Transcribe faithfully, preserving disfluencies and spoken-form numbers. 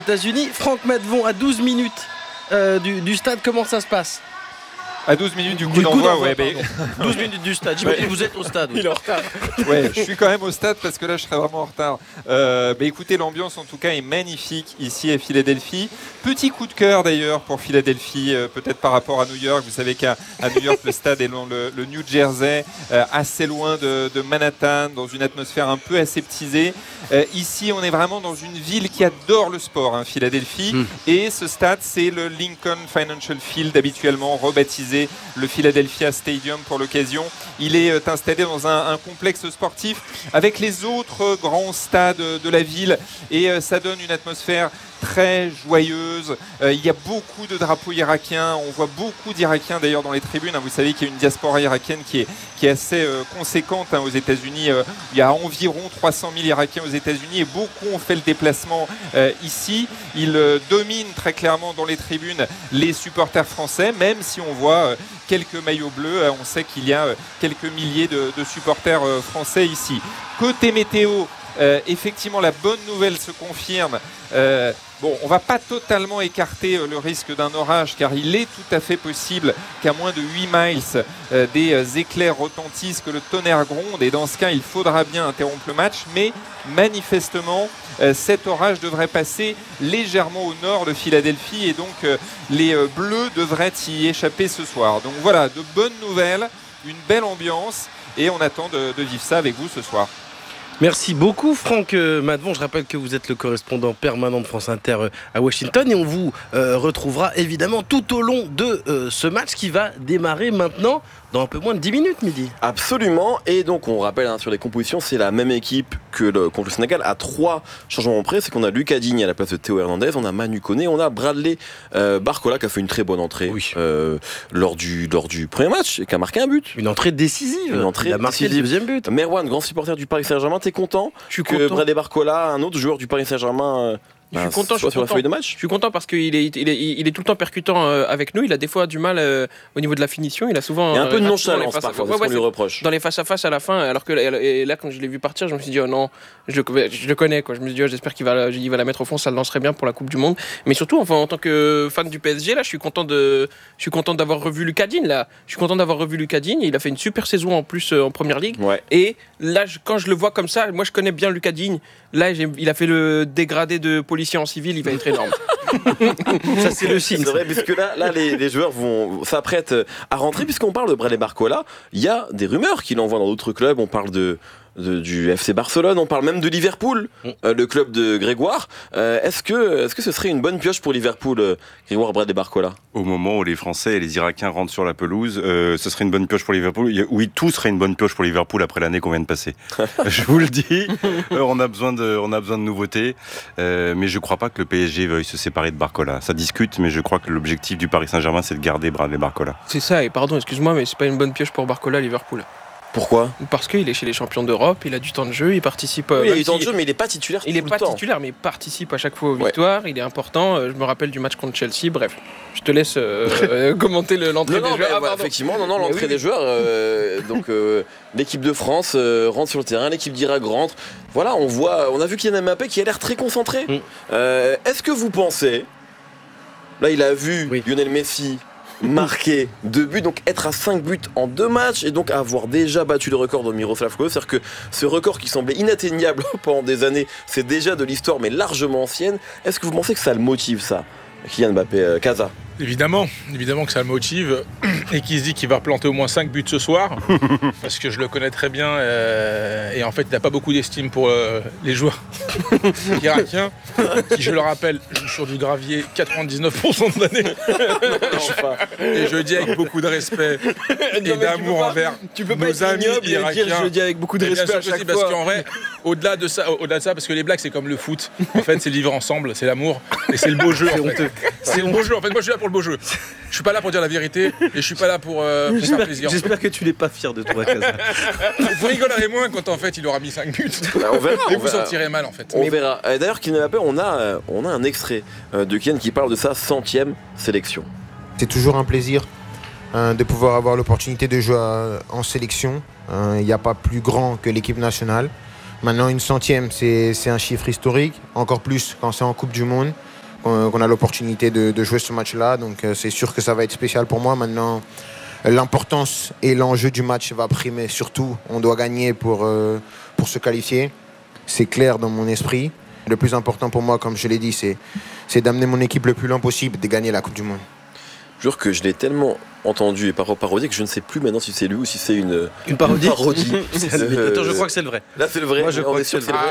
États-Unis. Franck Matvon à douze minutes euh, du, du stade, comment ça se passe? À douze minutes du coup du d'envoi, coup ouais, mais... douze minutes du stade, j'imagine que vous êtes au stade. Oui. Il est en retard. Ouais, je suis quand même au stade parce que là je serais vraiment en retard. Euh, bah, écoutez, l'ambiance en tout cas est magnifique ici à Philadelphie. Petit coup de cœur d'ailleurs pour Philadelphie, euh, peut-être par rapport à New York. Vous savez qu'à à New York le stade est dans le, le New Jersey, euh, assez loin de, de Manhattan, dans une atmosphère un peu aseptisée. Euh, ici on est vraiment dans une ville qui adore le sport, hein, Philadelphie. Mm. Et ce stade c'est le Lincoln Financial Field, habituellement rebaptisé le Philadelphia Stadium pour l'occasion. Il est euh, installé dans un, un complexe sportif avec les autres grands stades de la ville et euh, ça donne une atmosphère très joyeuse. Euh, il y a beaucoup de drapeaux irakiens. On voit beaucoup d'Irakiens d'ailleurs dans les tribunes. Hein. Vous savez qu'il y a une diaspora irakienne qui est, qui est assez euh, conséquente hein, aux États-Unis. Euh, il y a environ trois cent mille Irakiens aux États-Unis et beaucoup ont fait le déplacement euh, ici. Ils euh, dominent très clairement dans les tribunes les supporters français, même si on voit euh, quelques maillots bleus. Euh, on sait qu'il y a euh, quelques milliers de, de supporters euh, français ici. Côté météo, euh, effectivement, la bonne nouvelle se confirme. Euh, Bon, on ne va pas totalement écarter euh, le risque d'un orage car il est tout à fait possible qu'à moins de huit miles, euh, des euh, éclairs retentissent, que le tonnerre gronde et dans ce cas, il faudra bien interrompre le match. Mais manifestement, euh, cet orage devrait passer légèrement au nord de Philadelphie et donc euh, les euh, Bleus devraient y échapper ce soir. Donc voilà, de bonnes nouvelles, une belle ambiance et on attend de, de vivre ça avec vous ce soir. Merci beaucoup Franck Matvon. Je rappelle que vous êtes le correspondant permanent de France Inter à Washington et on vous euh, retrouvera évidemment tout au long de euh, ce match qui va démarrer maintenant dans un peu moins de dix minutes, Midi. Absolument, et donc on rappelle hein, sur les compositions, c'est la même équipe que le, contre le Sénégal à trois changements près. C'est qu'on a Lucas Digne à la place de Théo Hernandez, on a Manu Koné, on a Bradley euh, Barcola qui a fait une très bonne entrée oui. euh, lors, du, lors du premier match et qui a marqué un but. Une entrée décisive, une entrée il a marqué décisive. Le deuxième but. Merwan, grand supporter du Paris Saint-Germain, t'es content Je suis que content. Bradley Barcola, un autre joueur du Paris Saint-Germain... Euh, Je suis content, je suis sur la content. feuille de match. Je suis content parce qu'il est, il est, il est tout le temps percutant euh, avec nous. Il a des fois du mal euh, au niveau de la finition. Il a souvent. Il y a un peu de euh, nonchalance parfois, c'est ce qu'on lui reproche. Dans les face à face à la fin, alors que et là, quand je l'ai vu partir, je me suis dit, oh non, je, je le connais. Quoi. Je me suis dit, oh, j'espère qu'il va, il va la mettre au fond, ça le lancerait bien pour la Coupe du Monde. Mais surtout, enfin, en tant que fan du P S G, là, je suis content de, je suis content d'avoir revu Lucas Digne. Là, je suis content d'avoir revu Lucas Digne. Il a fait une super saison en plus euh, en Première Ligue. Ouais. Et là, je, quand je le vois comme ça, moi, je connais bien Lucas Digne. Là, j'ai, il a fait le dégradé de policier en civil. Il va être énorme. Ça c'est le signe. C'est vrai, parce que là, là les, les joueurs vont s'apprêtent à rentrer. Puisqu'on parle de Bradley Barcola, il y a des rumeurs qu'il envoie dans d'autres clubs. On parle de, de du F C Barcelone, on parle même de Liverpool, mm. euh, le club de Grégoire. Euh, est-ce que, est-ce que ce serait une bonne pioche pour Liverpool, euh, Grégoire Bradley Barcola? Au moment où les Français et les Irakiens rentrent sur la pelouse, euh, ce serait une bonne pioche pour Liverpool. Oui, tout serait une bonne pioche pour Liverpool après l'année qu'on vient de passer. Je vous le dis, euh, on a besoin de, on a besoin de nouveautés, euh, mais je ne crois pas que le P S G veuille se séparer de Barcola. Ça discute, mais je crois que l'objectif du Paris Saint-Germain, c'est de garder Bradley Barcola. C'est ça, et pardon, excuse-moi, mais c'est pas une bonne pioche pour Barcola à Liverpool. Pourquoi ? Parce qu'il est chez les champions d'Europe, il a du temps de jeu, il participe. Oui, il a du temps de jeu, mais il n'est pas titulaire. Il n'est pas temps. titulaire, mais il participe à chaque fois aux victoires. Ouais. Il est important. Je me rappelle du match contre Chelsea. Bref, je te laisse euh, euh, commenter le, l'entrée non, des non, joueurs. Bah, ah, effectivement, non, non, l'entrée oui. des joueurs. Euh, donc, euh, l'équipe de France euh, rentre sur le terrain, l'équipe d'Irak rentre. Voilà, on voit, on a vu Kylian Mbappé qui a l'air très concentré. Mm. Euh, est-ce que vous pensez, là, il a vu oui. Lionel Messi marqué deux buts, donc être à cinq buts en deux matchs et donc avoir déjà battu le record de Miroslav Klose, c'est-à-dire que ce record qui semblait inatteignable pendant des années, c'est déjà de l'histoire mais largement ancienne. Est-ce que vous pensez que ça le motive, ça, Kylian Mbappé, euh, Casa? Évidemment, évidemment que ça le motive et qu'il se dit qu'il va replanter au moins cinq buts ce soir parce que je le connais très bien euh, et en fait il n'a pas beaucoup d'estime pour euh, les joueurs irakiens qui, je le rappelle, jouent sur du gravier quatre-vingt-dix-neuf pour cent de l'année. Et je le dis avec beaucoup de respect et non, d'amour pas, envers tu peux nos amis irakiens. Je le dis avec beaucoup de mais respect à chaque parce fois. qu'en vrai, au-delà de ça, au-delà de ça, parce que les blagues c'est comme le foot. En fait, c'est le vivre ensemble, c'est l'amour et c'est le beau jeu. En fait. C'est le beau jeu. En fait, moi je suis là pour le beau jeu. Je suis pas là pour dire la vérité et je suis pas là pour, euh, pour faire plaisir. J'espère que tu n'es pas fier de toi, Casa. Vous rigolerez moins quand en fait il aura mis cinq buts. Bah, on verra. Et on vous verra. sentirez mal en fait. On Mais... verra. D'ailleurs, Kylian Mbappé, on a, on a un extrait de Kylian qui parle de sa centième sélection. C'est toujours un plaisir hein, de pouvoir avoir l'opportunité de jouer en sélection. Il hein, n'y a pas plus grand que l'équipe nationale. Maintenant, une centième, c'est, c'est un chiffre historique, encore plus quand c'est en Coupe du Monde. qu'on qu'on a l'opportunité de, de jouer ce match-là. Donc euh, c'est sûr que ça va être spécial pour moi. Maintenant, l'importance et l'enjeu du match va primer. Surtout, on doit gagner pour, euh, pour se qualifier. C'est clair dans mon esprit. Le plus important pour moi, comme je l'ai dit, c'est, c'est d'amener mon équipe le plus loin possible, de gagner la Coupe du Monde. Jure que je l'ai tellement entendu et par parodié que je ne sais plus maintenant si c'est lui ou si c'est une, Une parodie, une parodie. Attends, je crois que c'est le vrai. Là, c'est le vrai. Moi, je on crois est que sûr c'est que c'est le le vrai.